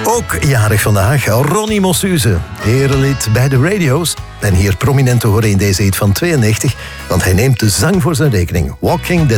Ook jarig vandaag, Ronnie Mossuze. Erelid bij de radio's. En hier prominent te horen in deze hit van 92, want hij neemt de zang voor zijn rekening. Walking the